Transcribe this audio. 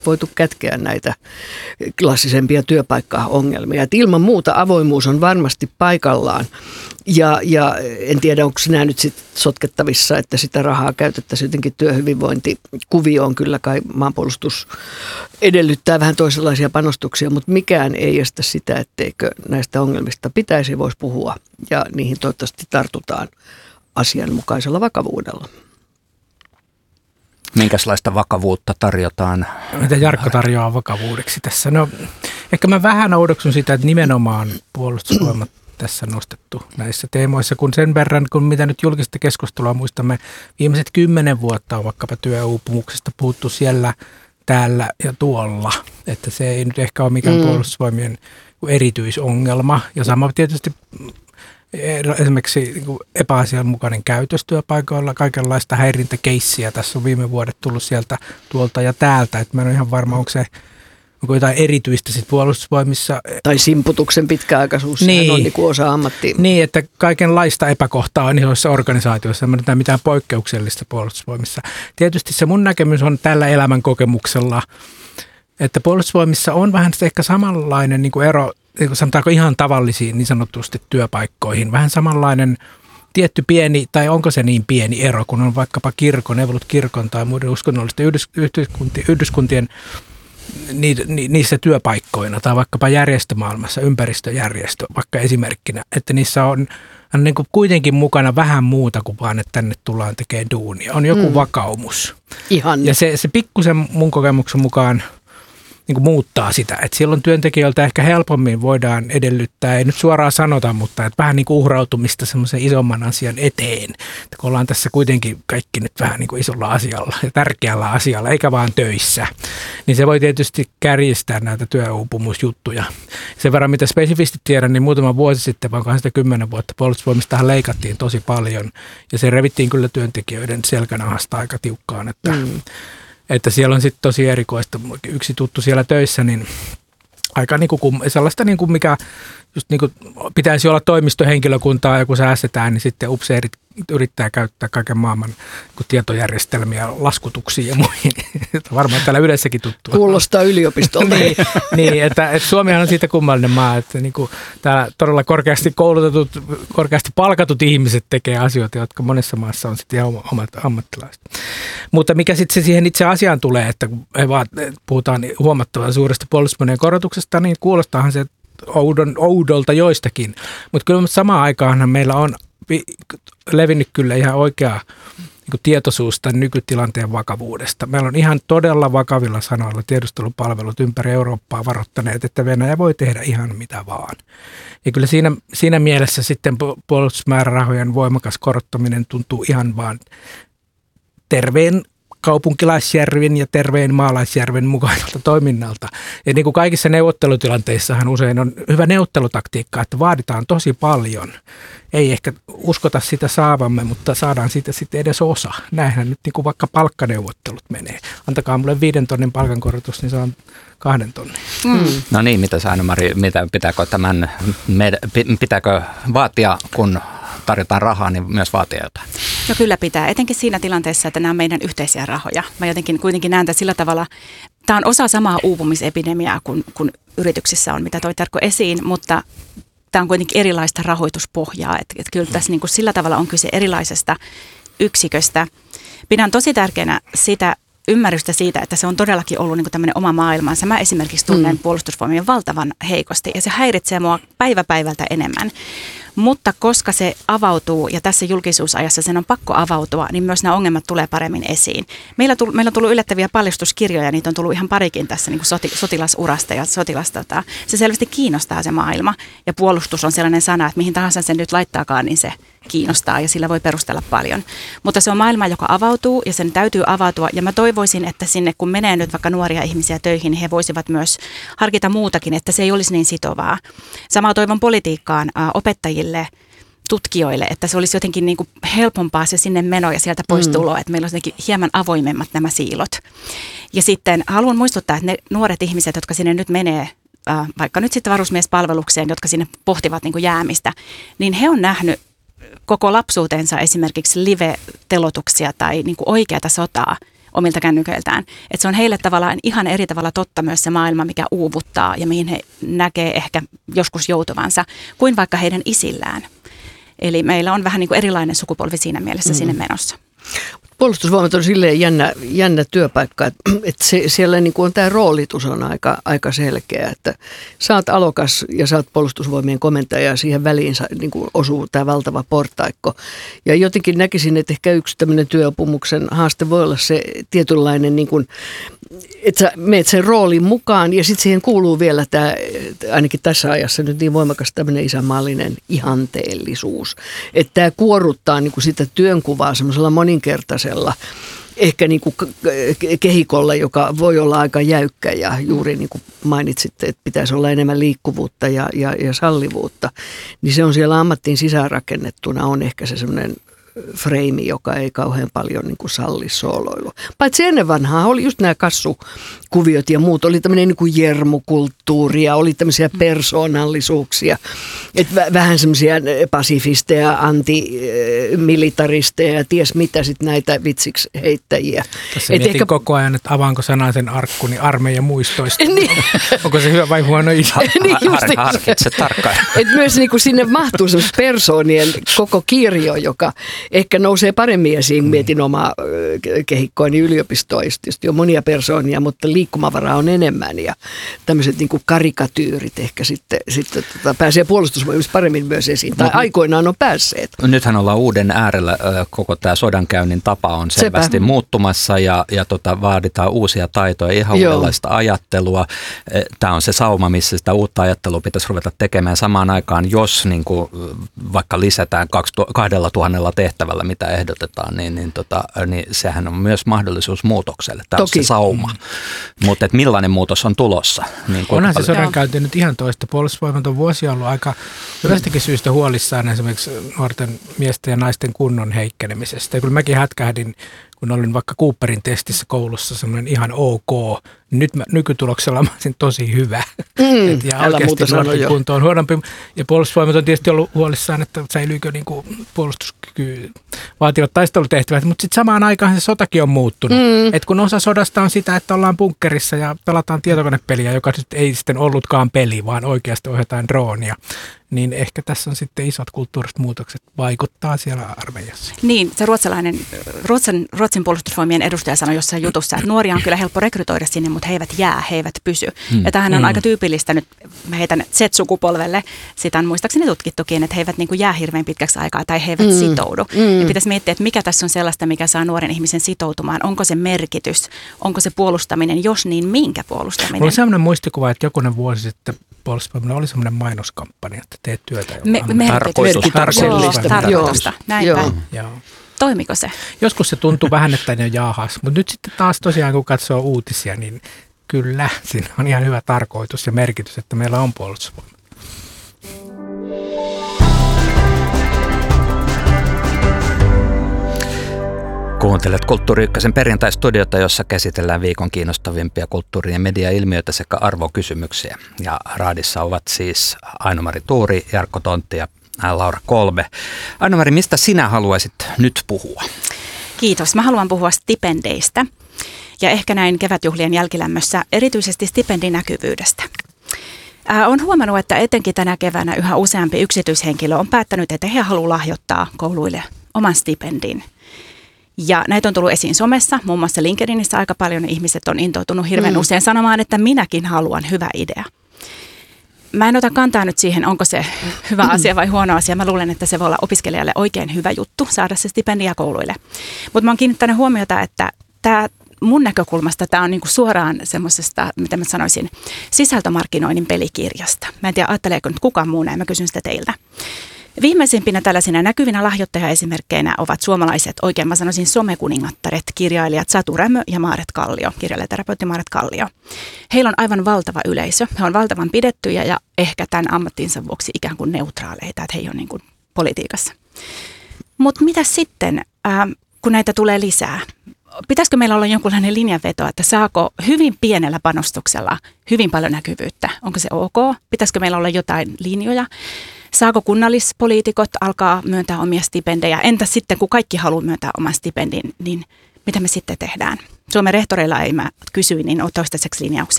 voitu kätkeä näitä klassisempia työpaikkaongelmia. Et ilman muuta avoimuus on varmasti paikallaan. Ja en tiedä, onko nämä nyt sit sotkettavissa, että sitä rahaa käytettäisiin jotenkin työhyvinvointikuvioon. Kyllä kai maanpuolustus edellyttää vähän toisenlaisia panostuksia, mutta mikään ei estä sitä, etteikö näistä ongelmista pitäisi voisi puhua. Ja niihin toivottavasti tartutaan asianmukaisella vakavuudella. Minkälaista vakavuutta tarjotaan? Mitä Jarkko tarjoaa vakavuudeksi tässä? No, ehkä mä vähän oudoksun sitä, että nimenomaan puolustusvoimat tässä nostettu näissä teemoissa, kun sen verran, kun mitä nyt julkista keskustelua muistamme, viimeiset 10 vuotta on vaikkapa työuupumuksesta puhuttu siellä, täällä ja tuolla. Että se ei nyt ehkä ole mikään puolustusvoimien erityisongelma. Ja sama tietysti esimerkiksi epäasianmukainen käytös työpaikoilla, kaikenlaista häirintäkeissiä. Tässä on viime vuodet tullut sieltä, tuolta ja täältä. Että mä en ole ihan varma, onko jotain erityistä sitten puolustusvoimissa. Tai simputuksen pitkäaikaisuus, niin, on niin kuin osa ammattia. Niin, että kaikenlaista epäkohtaa on isoissa organisaatioissa, ei ole mitään poikkeuksellista puolustusvoimissa. Tietysti se mun näkemys on tällä elämän kokemuksella, että puolustusvoimissa on vähän ehkä samanlainen niin kuin ero, sanotaanko ihan tavallisiin niin sanotusti työpaikkoihin, vähän samanlainen tietty pieni, tai onko se niin pieni ero, kun on vaikkapa kirkon tai muiden uskonnollisten yhdyskuntien niissä työpaikkoina tai vaikkapa järjestömaailmassa, ympäristöjärjestö vaikka esimerkkinä, että niissä on niin kuin kuitenkin mukana vähän muuta kuin vaan, että tänne tullaan tekemään duunia. On joku vakaumus. Ihan. Ja se pikkusen mun kokemuksen mukaan niin kuin muuttaa sitä, että silloin työntekijöiltä ehkä helpommin voidaan edellyttää, ei nyt suoraan sanota, mutta että vähän niin kuin uhrautumista semmoisen isomman asian eteen. Että kun ollaan tässä kuitenkin kaikki nyt vähän niin kuin isolla asialla ja tärkeällä asialla, eikä vaan töissä, niin se voi tietysti kärjistää näitä työuupumusjuttuja. Sen verran, mitä spesifisti tiedän, niin muutama vuosi sitten, vaan 10 vuotta, puolustusvoimistahan leikattiin tosi paljon ja se revittiin kyllä työntekijöiden selkänahasta aika tiukkaan, että siellä on sitten tosi erikoista. Yksi tuttu siellä töissä, niin aika niinku sellaista, niinku mikä just niinku pitäisi olla toimistohenkilökuntaa ja kun säästetään, niin sitten upseerit yrittää käyttää kaiken maailman tietojärjestelmiä, laskutuksia ja muihin. Varmaan täällä yleissäkin tuttua. Kuulostaa yliopistolta. niin, että Suomihan on siitä kummallinen maa, että niinku täällä todella korkeasti koulutetut, korkeasti palkatut ihmiset tekee asioita, jotka monessa maassa on sitten ihan omat ammattilaiset. Mutta mikä sitten siihen itse asiaan tulee, että kun puhutaan huomattavan suuresta puolustusmenojen korotuksesta, niin kuulostaahan se oudolta joistakin. Mutta kyllä samaan aikaanhan meillä on levinnyt kyllä ihan oikea niin tietoisuus tämän nykytilanteen vakavuudesta. Meillä on ihan todella vakavilla sanoilla tiedustelupalvelut ympäri Eurooppaa varoittaneet, että Venäjä voi tehdä ihan mitä vaan. Ja kyllä siinä mielessä sitten puolustusmäärärahojen voimakas korottaminen tuntuu ihan vaan terveen kaupunkilaisjärven ja terveen maalaisjärven mukaiselta toiminnalta. Ja niin kuin kaikissa neuvottelutilanteissahan usein on hyvä neuvottelutaktiikka, että vaaditaan tosi paljon. Ei ehkä uskota sitä saavamme, mutta saadaan siitä sitten edes osa. Näinhän nyt niin kuin vaikka palkkaneuvottelut menee. Antakaa mulle 5 tonnin palkankorotus, niin saan 2 tonnin. No niin, mitä sä Anne-Mari, pitääkö vaatia, kun tarjotaan rahaa, niin myös vaatia jotain? No kyllä pitää, etenkin siinä tilanteessa, että nämä on meidän yhteisiä rahoja. Mä jotenkin kuitenkin näen tämän sillä tavalla, tämä on osa samaa uupumisepidemiaa kuin yrityksissä on, mitä toi Jarkko esiin, mutta tämä on kuitenkin erilaista rahoituspohjaa, että kyllä tässä niin kuin sillä tavalla on kyse erilaisesta yksiköstä. Pidän tosi tärkeänä sitä ymmärrystä siitä, että se on todellakin ollut niin kuin tämmöinen oma maailmansa. Mä esimerkiksi tunnen puolustusvoimien valtavan heikosti ja se häiritsee mua päivä päivältä enemmän. Mutta koska se avautuu ja tässä julkisuusajassa sen on pakko avautua, niin myös nämä ongelmat tulee paremmin esiin. Meillä on tullut yllättäviä paljastuskirjoja, niitä on tullut ihan parikin tässä niin kuin sotilasurasta ja se selvästi kiinnostaa se maailma. Ja puolustus on sellainen sana, että mihin tahansa sen nyt laittaakaan, niin se kiinnostaa ja sillä voi perustella paljon. Mutta se on maailma, joka avautuu ja sen täytyy avautua ja mä toivoisin, että sinne kun menee nyt vaikka nuoria ihmisiä töihin, niin he voisivat myös harkita muutakin, että se ei olisi niin sitovaa. Samaa toivon politiikkaan, opettajille, tutkijoille, että se olisi jotenkin niin kuin helpompaa se sinne meno ja sieltä poistulo, että meillä on jotenkin hieman avoimemmat nämä siilot. Ja sitten haluan muistuttaa, että ne nuoret ihmiset, jotka sinne nyt menee, vaikka nyt sitten varusmiespalvelukseen, jotka sinne pohtivat niin kuin jäämistä, niin he on nähnyt koko lapsuutensa esimerkiksi live-telotuksia tai niin kuin oikeata sotaa. omilta kännyköiltään. Että se on heille tavallaan ihan eri tavalla totta myös se maailma, mikä uuvuttaa ja mihin he näkee ehkä joskus joutuvansa, kuin vaikka heidän isillään. Eli meillä on vähän niin kuin erilainen sukupolvi siinä mielessä sinne menossa. Puolustusvoimat on silleen jännä työpaikka, että siellä niin kuin on tämä roolitus on aika selkeä, että sä oot alokas ja sä oot puolustusvoimien komentaja ja siihen väliin niin kuin osuu tämä valtava portaikko. Ja jotenkin näkisin, että ehkä yksi tämmöinen työopumuksen haaste voi olla se tietynlainen, niin kuin, että sä meet sen roolin mukaan ja sitten siihen kuuluu vielä tämä, ainakin tässä ajassa nyt niin voimakas tämmöinen isänmaallinen ihanteellisuus. Että tämä kuoruttaa niin kuin sitä työnkuvaa semmoisella moninkertaisella ehkä niin kuin kehikolla, joka voi olla aika jäykkä ja juuri niin kuin mainitsitte, että pitäisi olla enemmän liikkuvuutta ja sallivuutta, niin se on siellä ammattiin sisäänrakennettuna on ehkä se semmoinen freimi, joka ei kauhean paljon niin kuin salli sooloilua. Paitsi ennen vanhaa oli just nämä kassukuviot ja muut, oli tämmöinen niin kuin jermukulttuuri ja oli tämmöisiä persoonallisuuksia, että vähän semmoisia pasifisteja, antimilitaristeja ja ties mitä sitten näitä vitsiksi heittäjiä. Tässä mietin ehkä koko ajan, että avaanko sanaisen arkkuni armeijan muistoista. Niin. Onko se hyvä vai huono idea? Harkitse tarkkaan. Että myös niin kuin sinne mahtuu semmoista persoonien koko kirjo, joka ehkä nousee paremmin esiin, mietin omaa kehikkoani yliopistoa, tietysti on monia persoonia, mutta liikkumavaraa on enemmän ja tämmöiset niin kuin karikatyyrit ehkä sitten pääsee puolustusvoimissa paremmin myös esiin, tai aikoinaan on päässeet. Nythän ollaan uuden äärellä, koko tämä sodankäynnin tapa on selvästi muuttumassa ja vaaditaan uusia taitoja, ihan uudenlaista ajattelua. Tämä on se sauma, missä sitä uutta ajattelua pitäisi ruveta tekemään samaan aikaan, jos niin kuin vaikka lisätään 2000 tehtävällä, mitä ehdotetaan, niin sehän on myös mahdollisuus muutokselle. Tämä on se sauma. Mutta millainen muutos on tulossa? Niin onhan se sodankäynti nyt ihan toista. Puolustusvoimat on vuosia ollut aika hyvästäkin syystä huolissaan esimerkiksi nuorten miesten ja naisten kunnon heikkenemisestä. Ja kyllä mäkin hätkähdin, kun olin vaikka Cooperin testissä koulussa semmoinen ihan ok, nyt nykytuloksella mä olisin tosi hyvä. Ja oikeasti nuorten kunto on huonompi. Ja puolustusvoimat on tietysti ollut huolissaan, että säilyykö niin kuin puolustuskyky vaativat taistelutehtävät, mutta sitten samaan aikaan se sotakin on muuttunut. Et kun osa sodasta on sitä, että ollaan bunkkerissa ja pelataan tietokonepeliä, joka ei sitten ollutkaan peli, vaan oikeasti ohjataan droonia, niin ehkä tässä on sitten isot kulttuuriset muutokset vaikuttaa siellä armeijassa. Niin, se Ruotsin puolustusvoimien edustaja sanoi jossain jutussa, että nuoria on kyllä helppo rekrytoida sinne, mutta he eivät jää, he eivät pysy. Ja tämähän on aika tyypillistä nyt heitän Z-sukupolvelle. Sitä on muistaakseni tutkittukin, että he eivät niin kuin jää hirveän pitkäksi aikaa tai he eivät sitoudu. Ja pitäisi miettiä, että mikä tässä on sellaista, mikä saa nuoren ihmisen sitoutumaan. Onko se merkitys, onko se puolustaminen, jos niin minkä puolustaminen? Mulla on sellainen muistikuva, että jokunen vuosi sitten puolustusvoimilla oli sellainen mainoskampanja, että teet työtä. Tarkoitusta. Näinpä. Toimiko se? Joskus se tuntuu vähän, että ne on jaahas, mutta nyt sitten taas tosiaan kun katsoo uutisia, niin kyllä siinä on ihan hyvä tarkoitus ja merkitys, että meillä on puolustusvoima. Kuuntelet Kulttuuri Ykkösen perjantai-studiota, jossa käsitellään viikon kiinnostavimpia kulttuuri- ja media-ilmiöitä sekä arvokysymyksiä. Ja raadissa ovat siis Aino-Mari Tuuri, Jarkko Tontti ja Laura Kolbe. Aino-Mari, mistä sinä haluaisit nyt puhua? Kiitos. Mä haluan puhua stipendeistä ja ehkä näin kevätjuhlien jälkilämmössä erityisesti stipendinäkyvyydestä. Olen huomannut, että etenkin tänä keväänä yhä useampi yksityishenkilö on päättänyt, että he haluavat lahjoittaa kouluille oman stipendin. Ja näitä on tullut esiin somessa, muun muassa LinkedInissä aika paljon ihmiset on intoutunut hirveän usein sanomaan, että minäkin haluan, hyvä idea. Mä en ota kantaa nyt siihen, onko se hyvä asia vai huono asia. Mä luulen, että se voi olla opiskelijalle oikein hyvä juttu saada se stipendia kouluille. Mutta mä oon kiinnittänyt huomiota, että tämä mun näkökulmasta tämä on niinku suoraan semmoisesta, mitä mä sanoisin, sisältömarkkinoinnin pelikirjasta. Mä en tiedä, ajatteleeko nyt kukaan muu näin, mä kysyn sitä teiltä. Viimeisimpinä tällaisina näkyvinä lahjoittajaesimerkkeinä ovat suomalaiset, oikein mä sanoisin somekuningattaret, kirjailijat Satu Rämö ja Maaret Kallio, kirjailijaterapeutti Maaret Kallio. Heillä on aivan valtava yleisö, he on valtavan pidettyjä ja ehkä tämän ammattinsa vuoksi ikään kuin neutraaleita, että he ei ole niin kuin politiikassa. Mutta mitä sitten, kun näitä tulee lisää? Pitäisikö meillä olla jonkunlainen linjanveto, että saako hyvin pienellä panostuksella hyvin paljon näkyvyyttä? Onko se ok? Pitäisikö meillä olla jotain linjoja? Saako kunnallispoliitikot alkaa myöntää omia stipendejä? Entä sitten, kun kaikki haluaa myöntää oman stipendin, niin mitä me sitten tehdään? Suomen rehtoreilla ei, mä kysyin, niin ole toistaiseksi linjauksia